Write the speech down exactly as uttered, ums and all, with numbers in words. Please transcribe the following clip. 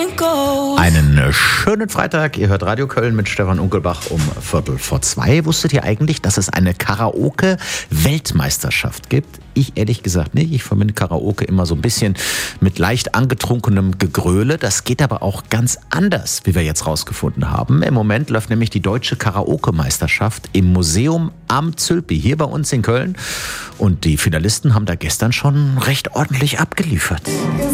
Einen schönen Freitag. Ihr hört Radio Köln mit Stefan Unkelbach um Viertel vor zwei. Wusstet ihr eigentlich, dass es eine Karaoke-Weltmeisterschaft gibt? Ich ehrlich gesagt nicht. Ich verbinde Karaoke immer so ein bisschen mit leicht angetrunkenem Gegröle. Das geht aber auch ganz anders, wie wir jetzt rausgefunden haben. Im Moment läuft nämlich die deutsche Karaoke-Meisterschaft im Museum am Zülpi hier bei uns in Köln. Und die Finalisten haben da gestern schon recht ordentlich abgeliefert.